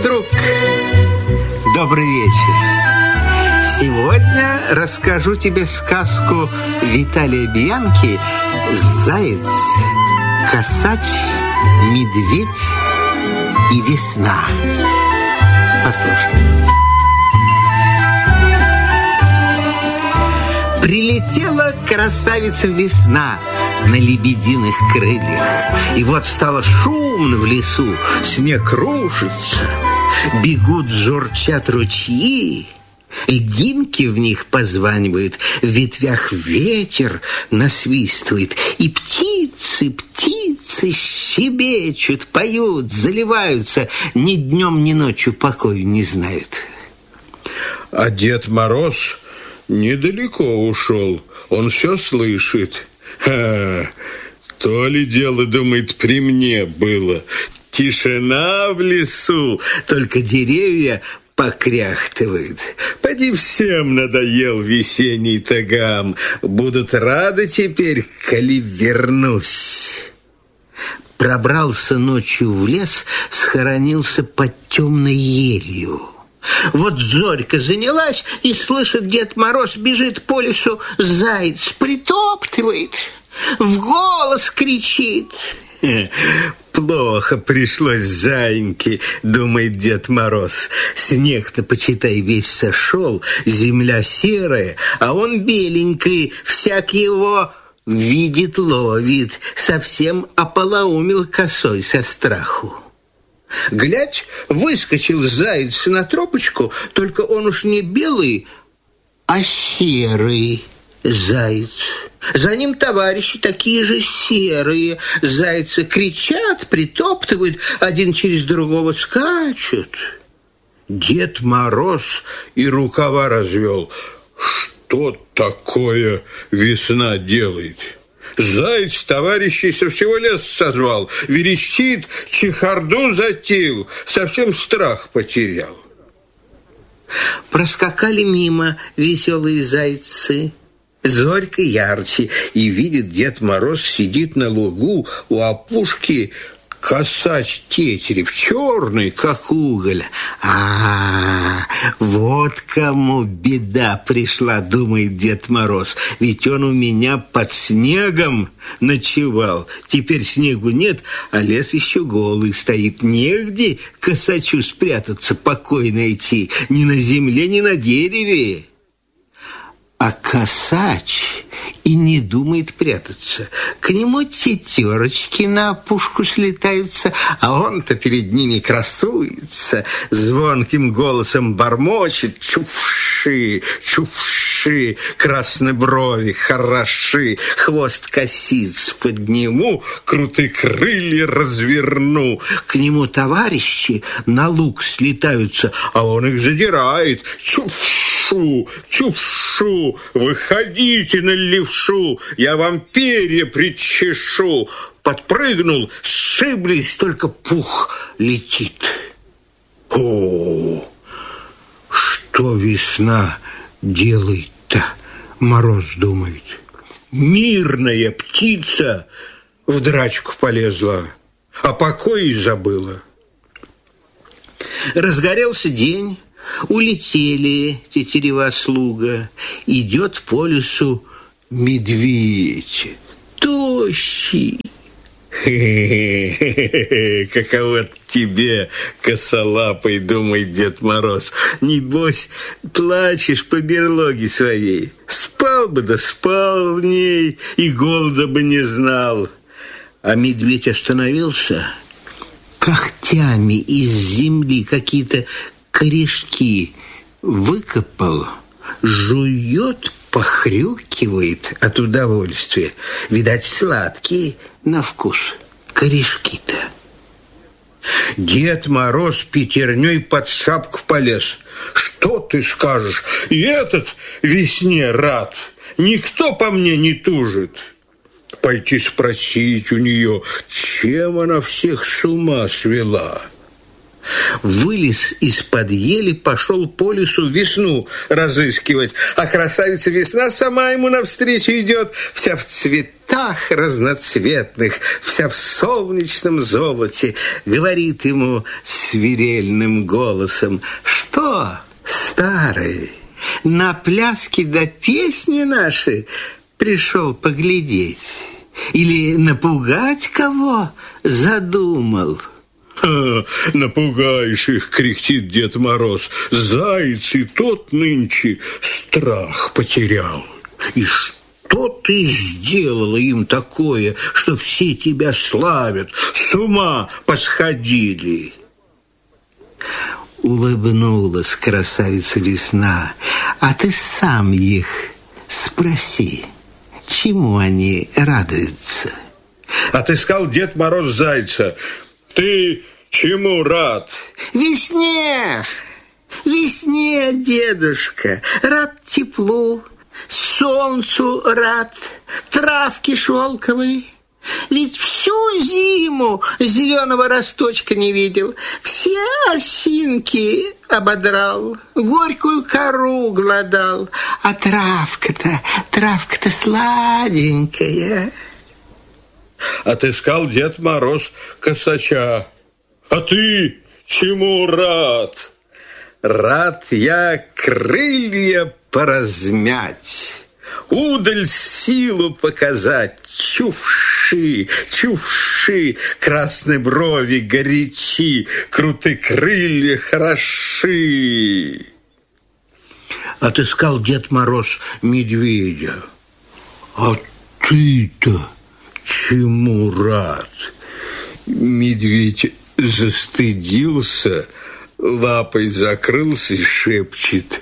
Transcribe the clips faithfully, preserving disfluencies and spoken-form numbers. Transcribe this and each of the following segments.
друг, добрый вечер. Сегодня расскажу тебе сказку Виталия Бианки «Заяц, косач, медведь и весна». Послушай. Прилетела красавица весна на лебединых крыльях. И вот стало шумно в лесу, снег рушится, бегут, журчат ручьи, льдинки в них позванивают, в ветвях ветер насвистывает, и птицы, птицы щебечут, поют, заливаются, ни днем, ни ночью покоя не знают. А Дед Мороз недалеко ушел, он все слышит. Ха, то ли дело, думает, при мне было. Тишина в лесу, только деревья покряхтывают. Поди, всем надоел весенний тагам. Будут рады теперь, коли вернусь. Пробрался ночью в лес, схоронился под темной елью. Вот зорька занялась, и слышит, Дед Мороз бежит по лесу, заяц притоптывает, в голос кричит. Плохо пришлось заиньке, думает Дед Мороз. Снег-то, почитай, весь сошел, земля серая, а он беленький, всяк его видит, ловит, совсем ополоумел косой со страху. Глядь, выскочил заяц на тропочку, только он уж не белый, а серый заяц. За ним товарищи такие же серые. Зайцы кричат, притоптывают, один через другого скачут. Дед Мороз и рукава развел. Что такое весна делает? Заяц товарищей со всего леса созвал, верещит, чехарду затеял, совсем страх потерял. Проскакали мимо веселые зайцы. Зорька ярче, и видит, Дед Мороз сидит на лугу у опушки косач тетерев, черный, как уголь. А, вот кому беда пришла, думает Дед Мороз, ведь он у меня под снегом ночевал. Теперь снегу нет, а лес еще голый стоит. Негде косачу спрятаться, покой найти, ни на земле, ни на дереве. А косач и не думает прятаться. К нему тетерочки на опушку слетаются, а он-то перед ними красуется, звонким голосом бормочет: чувши, чувши, красные брови хороши, хвост косиц подниму, крутые крылья разверну. К нему товарищи на луг слетаются, а он их задирает: чувшу, чувшу, выходите на левшу, я вам перья причешу. Подпрыгнул, сшиблись, только пух летит. О, что весна делает-то, Мороз думает. Мирная птица в драчку полезла, а покой забыла. Разгорелся день, улетели тетерева слуга. Идет по лесу медведь, тощий. Хе-хе-хе, каково тебе, косолапый, думает Дед Мороз. Небось, плачешь по берлоге своей. Спал бы, да спал в ней, и голода бы не знал. А медведь остановился, когтями из земли какие-то корешки выкопал, жует, похрюкивает от удовольствия. Видать, сладкие на вкус корешки-то. Дед Мороз пятерней под шапку полез. Что ты скажешь? И этот весне рад. Никто по мне не тужит. Пойти спросить у нее, чем она всех с ума свела. Вылез из-под ели, пошел по лесу весну разыскивать. А красавица весна сама ему навстречу идет, вся в цветах разноцветных, вся в солнечном золоте. Говорит ему свирельным голосом: «Что, старый, на пляски да песни наши пришел поглядеть? Или напугать кого задумал?» «Ха, напугаешь их, — кряхтит Дед Мороз, — заяц и тот нынче страх потерял». «И что ты сделала им такое, что все тебя славят, с ума посходили?» Улыбнулась красавица весна. «А ты сам их спроси, чему они радуются?» Отыскал Дед Мороз зайца. «Ты чему рад?» «Весне! Весне, дедушка, рад теплу, солнцу рад, травке шелковой. Ведь всю зиму зеленого росточка не видел, все осинки ободрал, горькую кору глодал, а травка-то, травка-то сладенькая». Отыскал Дед Мороз косача. «А ты чему рад?» «Рад я крылья поразмять, удаль силу показать, чувши, чувши, красные брови горячи, крутые крылья хороши». Отыскал Дед Мороз медведя. «А ты-то чему рад?» Медведь застыдился, лапой закрылся и шепчет: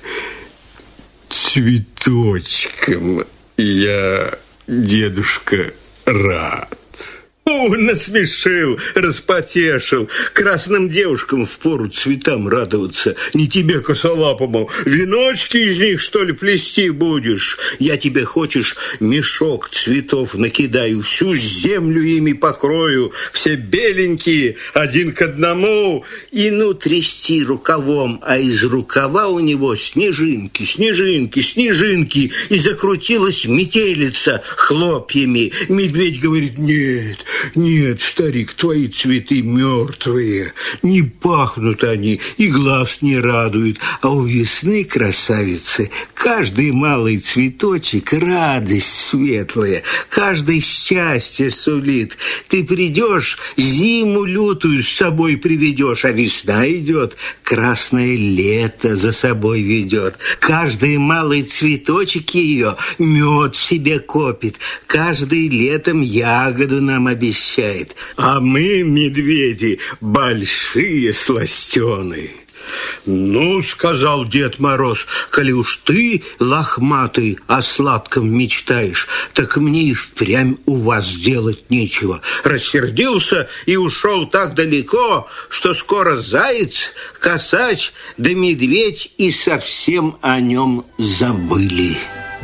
«Цветочком я, дедушка, рад». О, насмешил, распотешил. Красным девушкам впору цветам радоваться. Не тебе, косолапому, веночки из них, что ли, плести будешь? Я тебе, хочешь, мешок цветов накидаю, всю землю ими покрою, все беленькие, один к одному, и ну трясти рукавом, а из рукава у него снежинки, снежинки, снежинки, и закрутилась метелица хлопьями. Медведь говорит: «Нет, нет, старик, твои цветы мертвые, не пахнут они и глаз не радуют, а у весны, красавицы, каждый малый цветочек радость светлая, каждый счастье сулит. Ты придешь, зиму лютую с собой приведешь, а весна идет, красное лето за собой ведет. Каждый малый цветочек ее мед в себе копит, каждый летом ягоду нам обещает. А мы, медведи, большие сластены». «Ну, — сказал Дед Мороз, — коли уж ты, лохматый, о сладком мечтаешь, так мне и впрямь у вас делать нечего». Рассердился и ушел так далеко, что скоро заяц, косач да медведь и совсем о нем забыли.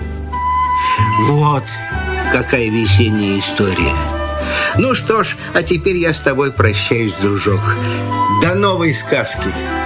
Вот какая весенняя история. Ну что ж, а теперь я с тобой прощаюсь, дружок. До новой сказки.